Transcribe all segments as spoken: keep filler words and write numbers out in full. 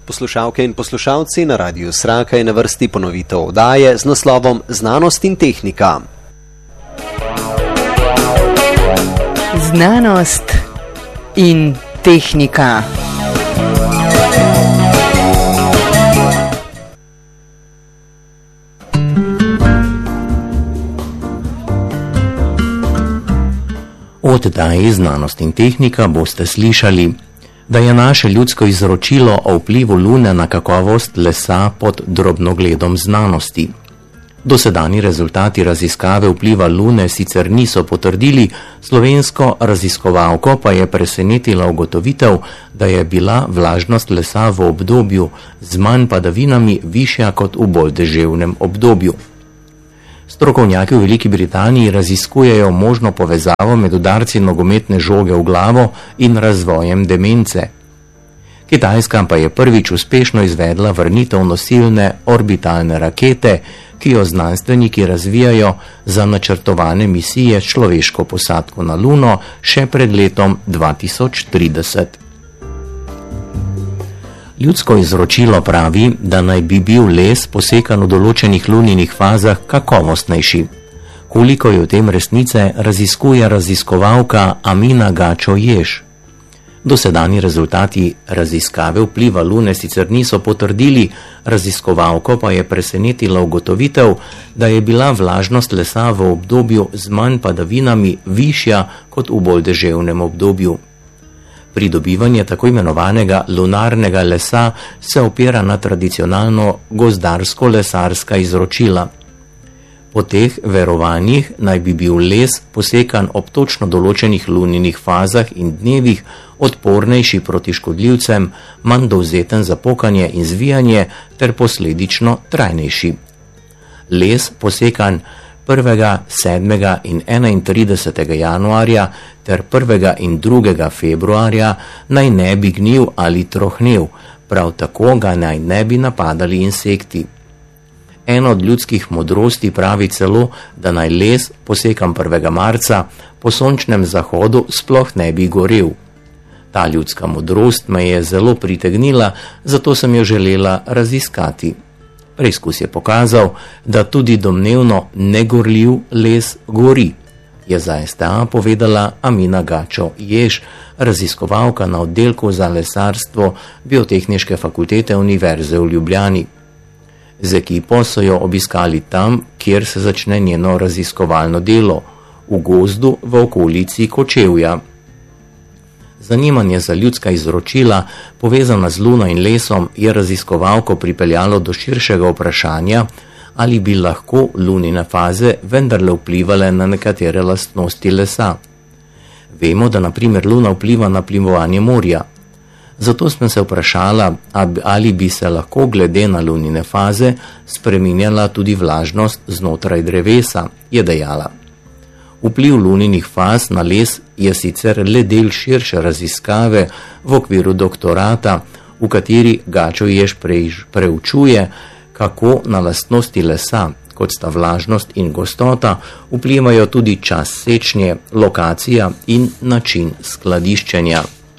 Poslušalke in poslušalci, na Radiu Sraka je na vrsti ponovitev oddaje z naslovom Znanost in tehnika. Znanost in tehnika. V oddaji Znanost in tehnika boste slišali, da je naše ljudsko izročilo o vplivu Lune na kakovost lesa pod drobnogledom znanosti. Dosedanji rezultati raziskave vpliva Lune sicer niso potrdili, slovensko raziskovalko pa je presenetila ugotovitev, da je bila vlažnost lesa v obdobju z manj padavinami višja kot v bolj deževnem obdobju. Strokovnjaki v Veliki Britaniji raziskujejo možno povezavo med udarci nogometne žoge v glavo in razvojem demence. Kitajska pa je prvič uspešno izvedla vrnitev nosilne orbitalne rakete, ki jo znanstveniki razvijajo za načrtovane misije s človeško posadko na Luno še pred letom dva tisoč trideset. Ljudsko izročilo pravi, da naj bi bil les posekan v določenih luninih fazah kakovostnejši. Koliko je v tem resnice, raziskuje raziskovalka Amina Gačo-Jež. Dosedanji rezultati raziskave vpliva Lune sicer niso potrdili, raziskovalko pa je presenetila ugotovitev, da je bila vlažnost lesa v obdobju z manj padavinami višja kot v bolj deževnem obdobju. Pridobivanje tako imenovanega lunarnega lesa se opira na tradicionalno gozdarsko-lesarska izročila. Po teh verovanjih naj bi bil les posekan ob točno določenih luninih fazah in dnevih odpornejši proti škodljivcem, manj dovzeten za pokanje in zvijanje ter posledično trajnejši. Les posekan prvega, sedmega in enaintridesetega januarja ter prvega in drugega februarja naj ne bi gnil ali trohnel, prav tako ga naj ne bi napadali insekti. Ena od ljudskih modrosti pravi celo, da naj les posekan prvega marca po sončnem zahodu sploh ne bi gorel. Ta ljudska modrost me je zelo pritegnila, zato sem jo želela raziskati. Preizkus je pokazal, da tudi domnevno negorljiv les gori, je za S T A povedala Amina Gačo-Jež, raziskovalka na oddelku za lesarstvo Biotehniške fakultete Univerze v Ljubljani. Z ekipo so jo obiskali tam, kjer se začne njeno raziskovalno delo, v gozdu v okolici Kočevja. Zanimanje za ljudska izročila, povezana z Luno in lesom, je raziskovalko pripeljalo do širšega vprašanja, ali bi lahko lunine faze vendarle vplivale na nekatere lastnosti lesa. Vemo, da na primer Luna vpliva na plivanje morja. Zato sem se vprašala, ali bi se lahko glede na lunine faze spreminjala tudi vlažnost znotraj drevesa, je dejala. Vpliv luninih faz na les je sicer le del širše raziskave v okviru doktorata, v kateri Gačo-Jež preučuje, kako na lastnosti lesa, kot sta vlažnost in gostota, vplivajo tudi čas sečnje, lokacija in način skladiščenja.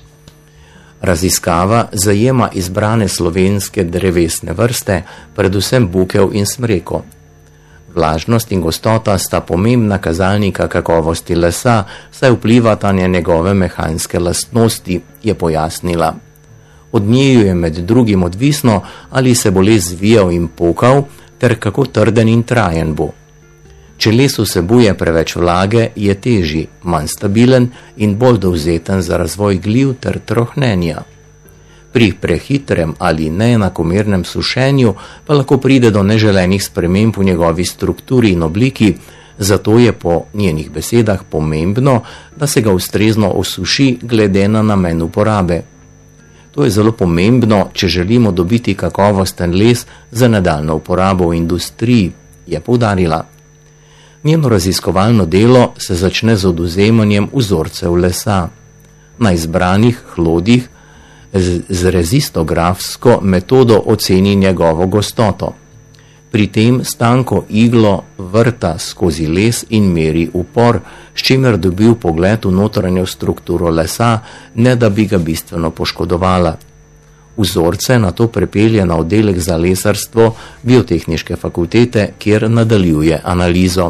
Raziskava zajema izbrane slovenske drevesne vrste, predvsem bukev in smreko. Vlažnost in gostota sta pomembna kazalnika kakovosti lesa, saj vplivata na njegove mehanske lastnosti, je pojasnila. Od njeju je med drugim odvisno, ali se bo les zvijal in pokal, ter kako trden in trajen bo. Če les vsebuje preveč vlage, je težji, manj stabilen in bolj dovzeten za razvoj gliv ter trohnenja. Pri prehitrem ali neenakomernem sušenju pa lahko pride do neželenih sprememb v njegovi strukturi in obliki, zato je po njenih besedah pomembno, da se ga ustrezno osuši glede na namen uporabe. To je zelo pomembno, če želimo dobiti kakovosten les za nadaljnjo uporabo v industriji, je poudarila. Njeno raziskovalno delo se začne z odvzemanjem vzorcev lesa. Na izbranih hlodih z rezistografsko metodo oceni njegovo gostoto. Pri tem s tanko iglo vrta skozi les in meri upor, s čimer dobil pogled v notranjo strukturo lesa, ne da bi ga bistveno poškodovala. Vzorce nato prepelje na oddelek za lesarstvo Biotehniške fakultete, kjer nadaljuje analizo.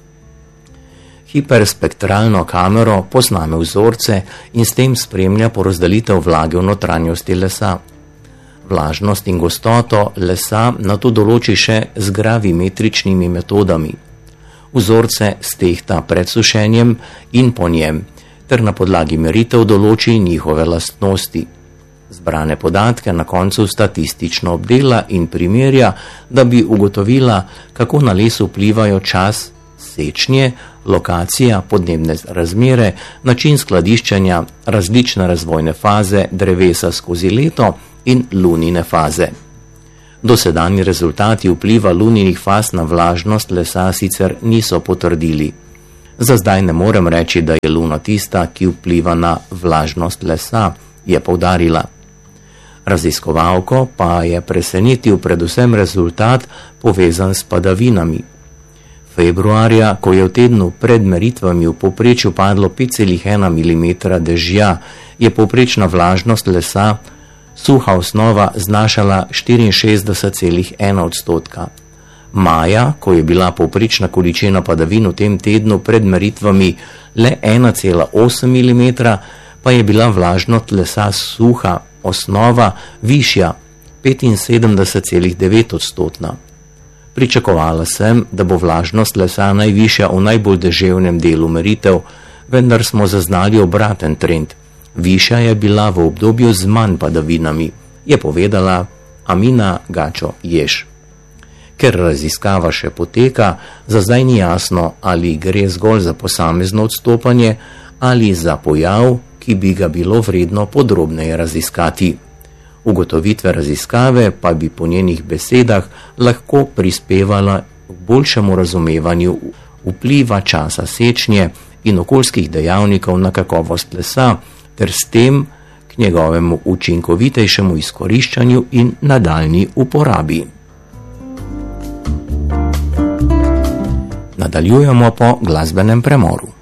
Hiperspektralno kamero posname vzorce in s tem spremlja porazdelitev vlage v notranjosti lesa. Vlažnost in gostoto lesa nato določi še z gravimetričnimi metodami. Vzorce stehta pred sušenjem in po njem, ter na podlagi meritev določi njihove lastnosti. Zbrane podatke na koncu statistično obdela in primerja, da bi ugotovila, kako na les vplivajo čas sečnje, lokacija, podnebne razmere, način skladiščenja, različne razvojne faze drevesa skozi leto in lunine faze. Dosedanji rezultati vpliva luninih faz na vlažnost lesa sicer niso potrdili. Za zdaj ne morem reči, da je luna tista, ki vpliva na vlažnost lesa, je poudarila. Raziskovalko pa je presenetil predvsem rezultat povezan s padavinami. Februarja, ko je v tednu pred meritvami v povprečju padlo pet celih ena milimetra dežja, je povprečna vlažnost lesa, suha osnova, znašala štiriinšestdeset celih ena odstotka. Maja, ko je bila povprečna količina padavin v tem tednu pred meritvami le ena cela osem milimetra, pa je bila vlažnost lesa suha osnova višja petinsedemdeset celih devet odstotna. Pričakovala sem, da bo vlažnost lesa najvišja v najbolj deževnem delu meritev, vendar smo zaznali obraten trend. Višja je bila v obdobju z manj padavinami, je povedala Amina Gačo-Jež. Ker raziskava še poteka, za zdaj ni jasno, ali gre zgolj za posamezno odstopanje ali za pojav, ki bi ga bilo vredno podrobneje raziskati. Ugotovitve raziskave pa bi po njenih besedah lahko prispevala k boljšemu razumevanju vpliva časa sečnje in okoljskih dejavnikov na kakovost lesa, ter s tem k njegovemu učinkovitejšemu izkoriščanju in nadaljnji uporabi. Nadaljujemo po glasbenem premoru.